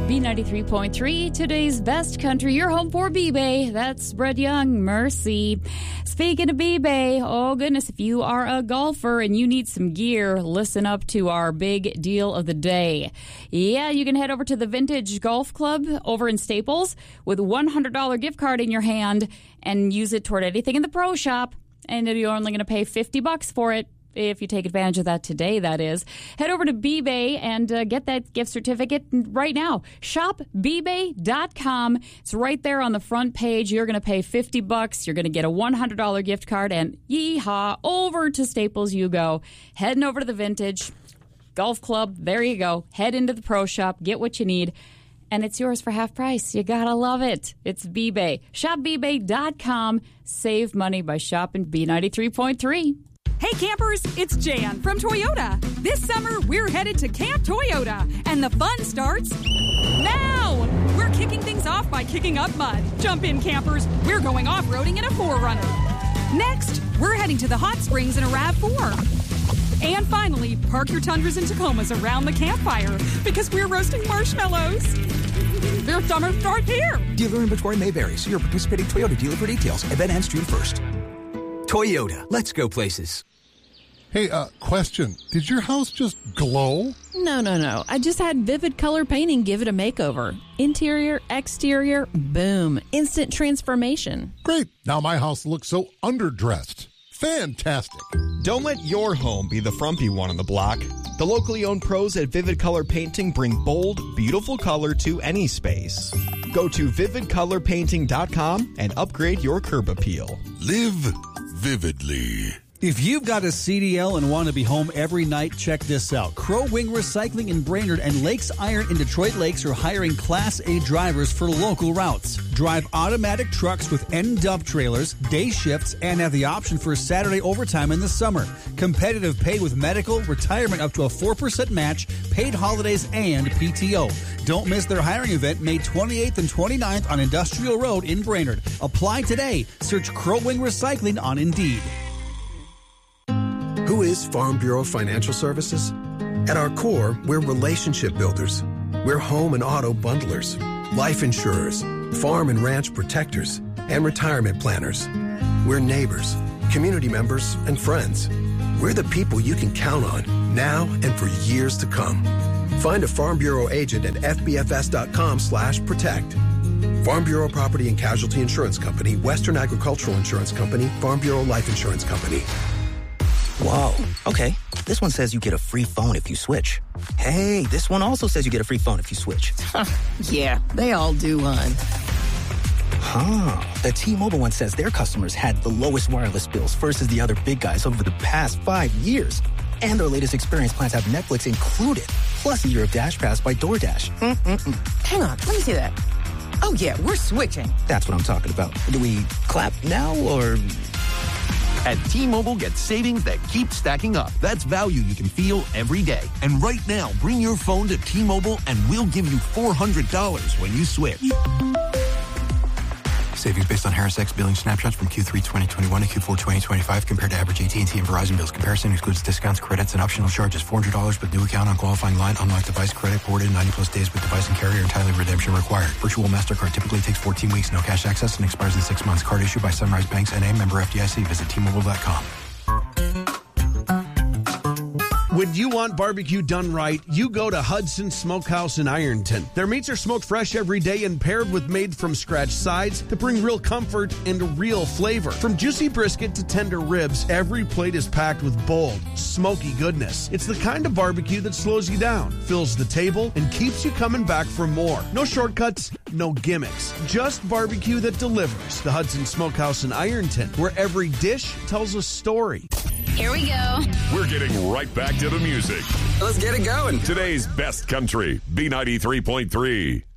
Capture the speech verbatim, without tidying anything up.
B ninety-three point three, today's best country. Your home for B-Bay. That's Brett Young, Mercy. Speaking of B-Bay, oh goodness, if you are a golfer and you need some gear, listen up to our big deal of the day. Yeah, you can head over to the Vintage Golf Club over in Staples with a one hundred dollars gift card in your hand and use it toward anything in the pro shop. And you're only going to pay fifty bucks for it. If you take advantage of that today, that is. Head over to B-Bay and uh, get that gift certificate right now. shop b bay dot com. It's right there on the front page. You're going to pay fifty bucks. You're going to get a one hundred dollars gift card. And yeehaw, over to Staples you go. Heading over to the Vintage Golf Club. There you go. Head into the pro shop. Get what you need. And it's yours for half price. You gotta love it. It's B-Bay. shop b bay dot com. Save money by shopping B ninety-three point three. Hey campers, it's Jan from Toyota. This summer, we're headed to Camp Toyota, and the fun starts now! We're kicking things off by kicking up mud. Jump in, campers. We're going off-roading in a four runner. Next, we're heading to the hot springs in a RAV four. And finally, park your Tundras and Tacomas around the campfire because we're roasting marshmallows. Their summer starts here. Dealer inventory may vary. See your participating Toyota dealer for details. Event ends June first. Toyota. Let's go places. Hey, uh, question. Did your house just glow? No, no, no. I just had Vivid Color Painting give it a makeover. Interior, exterior, boom. Instant transformation. Great. Now my house looks so underdressed. Fantastic. Don't let your home be the frumpy one on the block. The locally owned pros at Vivid Color Painting bring bold, beautiful color to any space. Go to vivid color painting dot com and upgrade your curb appeal. Live vividly. If you've got a C D L and want to be home every night, check this out. Crow Wing Recycling in Brainerd and Lakes Iron in Detroit Lakes are hiring Class A drivers for local routes. Drive automatic trucks with end-dump trailers, day shifts, and have the option for Saturday overtime in the summer. Competitive pay with medical, retirement up to a four percent match, paid holidays, and P T O. Don't miss their hiring event May twenty-eighth and twenty-ninth on Industrial Road in Brainerd. Apply today. Search Crow Wing Recycling on Indeed. Who is Farm Bureau Financial Services? At our core, we're relationship builders. We're home and auto bundlers, life insurers, farm and ranch protectors, and retirement planners. We're neighbors, community members, and friends. We're the people you can count on now and for years to come. Find a Farm Bureau agent at f b f s dot com slash protect. Farm Bureau Property and Casualty Insurance Company, Western Agricultural Insurance Company, Farm Bureau Life Insurance Company. Whoa, okay. This one says you get a free phone if you switch. Hey, this one also says you get a free phone if you switch. Yeah, they all do, hon. Huh. The T-Mobile one says their customers had the lowest wireless bills versus the other big guys over the past five years. And their latest experience plans have Netflix included, plus a year of Dash Pass by DoorDash. Mm-mm-mm. Hang on, let me see that. Oh, yeah, we're switching. That's what I'm talking about. Do we clap now, or... At T-Mobile, get savings that keep stacking up. That's value you can feel every day. And right now, bring your phone to T-Mobile and we'll give you four hundred dollars when you switch. Savings based on Harris X billing snapshots from Q three twenty twenty-one to Q four twenty twenty-five compared to average A T and T and Verizon bills. Comparison excludes discounts, credits, and optional charges. four hundred dollars with new account on qualifying line. Unlocked device credit ported ninety plus days with device and carrier. Entirely redemption required. Virtual MasterCard typically takes fourteen weeks. No cash access and expires in six months. Card issued by Sunrise Banks N A, member F D I C. Visit T Mobile dot com. When you want barbecue done right, you go to Hudson Smokehouse in Ironton. Their meats are smoked fresh every day and paired with made-from-scratch sides that bring real comfort and real flavor. From juicy brisket to tender ribs, every plate is packed with bold, smoky goodness. It's the kind of barbecue that slows you down, fills the table, and keeps you coming back for more. No shortcuts, no gimmicks. Just barbecue that delivers. The Hudson Smokehouse in Ironton, where every dish tells a story. Here we go. We're getting right back to the music. Let's get it going. Today's best country, B ninety-three point three.